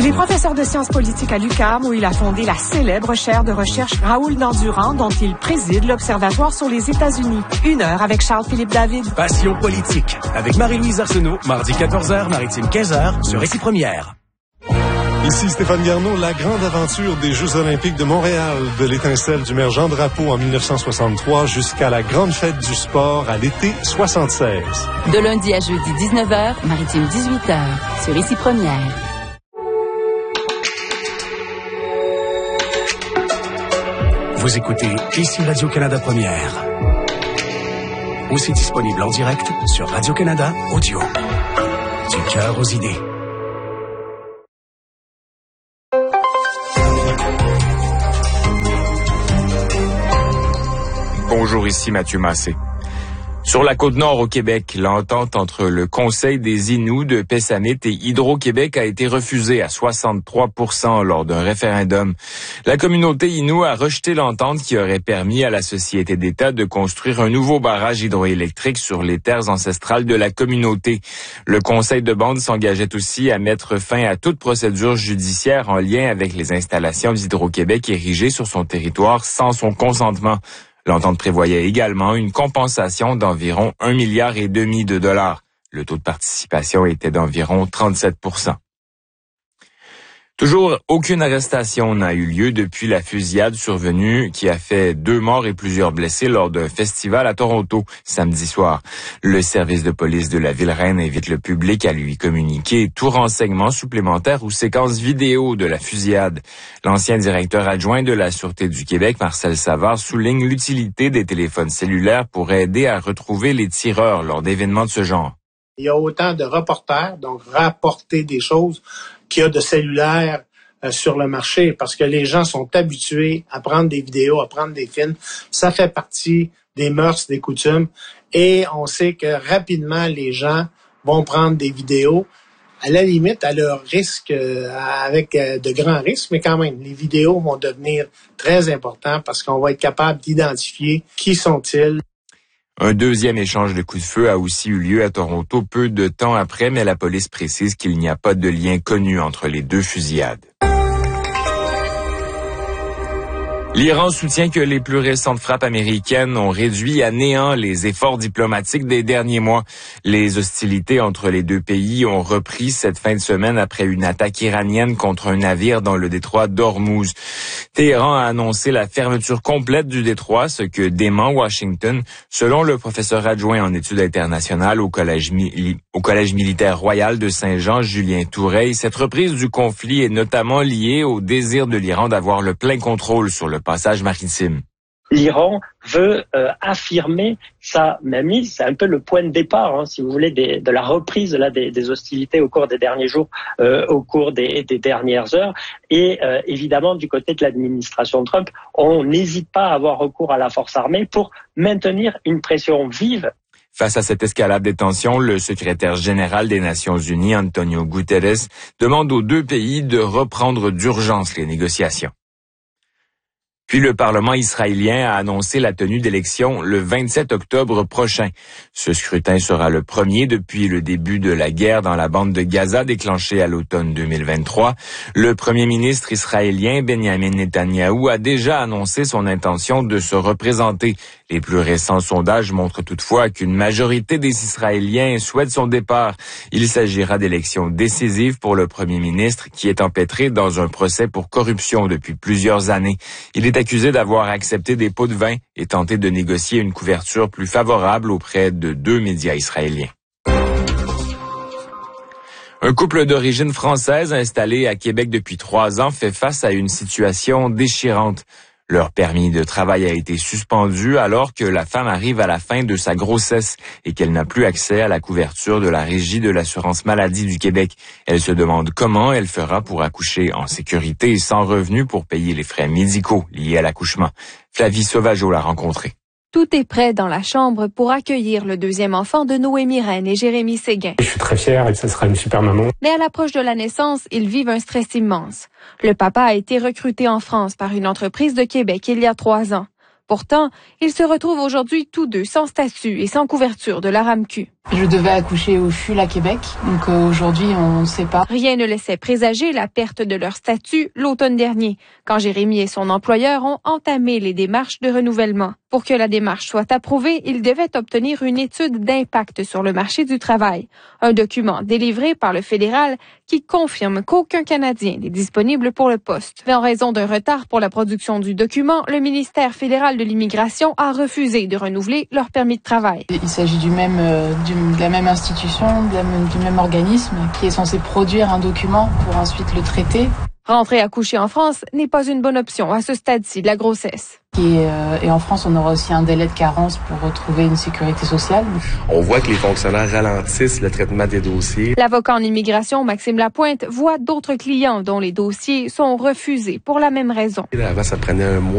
Il est professeur de sciences politiques à l'UQAM où il a fondé la célèbre chaire de recherche Raoul Dandurand dont il préside l'Observatoire sur les États-Unis. 1 heure avec Charles-Philippe David. Passion politique avec Marie-Louise Arsenault, mardi 14h, Maritime 15h sur Récit Première. Ici Stéphane Garneau, la grande aventure des Jeux olympiques de Montréal, de l'étincelle du maire Jean Drapeau en 1963 jusqu'à la grande fête du sport à l'été 76. De lundi à jeudi 19h, Maritime 18h sur Récit Première. Vous écoutez ici Radio-Canada Première. Aussi disponible en direct sur Radio-Canada Audio. Du cœur aux idées. Bonjour, ici Mathieu Massé. Sur la Côte-Nord au Québec, l'entente entre le Conseil des Inuits de Pessamit et Hydro-Québec a été refusée à 63% lors d'un référendum. La communauté Innu a rejeté l'entente qui aurait permis à la Société d'État de construire un nouveau barrage hydroélectrique sur les terres ancestrales de la communauté. Le Conseil de bande s'engageait aussi à mettre fin à toute procédure judiciaire en lien avec les installations d'Hydro-Québec érigées sur son territoire sans son consentement. L'entente prévoyait également une compensation d'environ 1,5 milliard de dollars. Le taux de participation était d'environ 37%. Toujours aucune arrestation n'a eu lieu depuis la fusillade survenue qui a fait 2 morts et plusieurs blessés lors d'un festival à Toronto samedi soir. Le service de police de la Ville-Reine invite le public à lui communiquer tout renseignement supplémentaire ou séquence vidéo de la fusillade. L'ancien directeur adjoint de la Sûreté du Québec, Marcel Savard, souligne l'utilité des téléphones cellulaires pour aider à retrouver les tireurs lors d'événements de ce genre. Il y a autant de reporters, donc rapporter des choses, qu'il y a de cellulaires sur le marché parce que les gens sont habitués à prendre des vidéos, à prendre des films. Ça fait partie des mœurs, des coutumes et on sait que rapidement les gens vont prendre des vidéos à la limite à leur risque, avec de grands risques, mais quand même, les vidéos vont devenir très importantes parce qu'on va être capable d'identifier qui sont-ils. Un deuxième échange de coups de feu a aussi eu lieu à Toronto peu de temps après, mais la police précise qu'il n'y a pas de lien connu entre les deux fusillades. L'Iran soutient que les plus récentes frappes américaines ont réduit à néant les efforts diplomatiques des derniers mois. Les hostilités entre les deux pays ont repris cette fin de semaine après une attaque iranienne contre un navire dans le détroit d'Ormuz. Téhéran a annoncé la fermeture complète du détroit, ce que dément Washington, selon le professeur adjoint en études internationales au Collège militaire royal de Saint-Jean, Julien Toureille. Cette reprise du conflit est notamment liée au désir de l'Iran d'avoir le plein contrôle sur le passage maritime. L'Iran veut affirmer sa mainmise, c'est un peu le point de départ, si vous voulez, de la reprise des hostilités au cours des derniers jours, au cours des dernières heures. Et évidemment, du côté de l'administration Trump, on n'hésite pas à avoir recours à la force armée pour maintenir une pression vive. Face à cette escalade des tensions, le secrétaire général des Nations Unies, Antonio Guterres, demande aux deux pays de reprendre d'urgence les négociations. Puis le Parlement israélien a annoncé la tenue d'élections le 27 octobre prochain. Ce scrutin sera le premier depuis le début de la guerre dans la bande de Gaza déclenchée à l'automne 2023. Le premier ministre israélien Benjamin Netanyahou a déjà annoncé son intention de se représenter. Les plus récents sondages montrent toutefois qu'une majorité des Israéliens souhaitent son départ. Il s'agira d'élections décisives pour le premier ministre qui est empêtré dans un procès pour corruption depuis plusieurs années. Il est accusé d'avoir accepté des pots de vin et tenté de négocier une couverture plus favorable auprès de 2 médias israéliens. Un couple d'origine française installé à Québec depuis 3 ans fait face à une situation déchirante. Leur permis de travail a été suspendu alors que la femme arrive à la fin de sa grossesse et qu'elle n'a plus accès à la couverture de la Régie de l'assurance maladie du Québec. Elle se demande comment elle fera pour accoucher en sécurité et sans revenu pour payer les frais médicaux liés à l'accouchement. Flavie Sauvageau l'a rencontrée. Tout est prêt dans la chambre pour accueillir le deuxième enfant de Noémie Reine et Jérémy Séguin. Je suis très fier et ça sera une super maman. Mais à l'approche de la naissance, ils vivent un stress immense. Le papa a été recruté en France par une entreprise de Québec il y a 3 ans. Pourtant, ils se retrouvent aujourd'hui tous deux sans statut et sans couverture de la RAMQ. Je devais accoucher au FUL à Québec, donc aujourd'hui on ne sait pas. Rien ne laissait présager la perte de leur statut l'automne dernier, quand Jérémy et son employeur ont entamé les démarches de renouvellement. Pour que la démarche soit approuvée, ils devaient obtenir une étude d'impact sur le marché du travail, un document délivré par le fédéral qui confirme qu'aucun Canadien n'est disponible pour le poste. Mais en raison d'un retard pour la production du document, le ministère fédéral de l'immigration a refusé de renouveler leur permis de travail. Il s'agit de la même institution, du même organisme qui est censé produire un document pour ensuite le traiter. Rentrer accoucher en France n'est pas une bonne option à ce stade-ci de la grossesse. Et en France, on aura aussi un délai de carence pour retrouver une sécurité sociale. On voit que les fonctionnaires ralentissent le traitement des dossiers. L'avocat en immigration, Maxime Lapointe, voit d'autres clients dont les dossiers sont refusés pour la même raison. Avant, ça prenait un mois.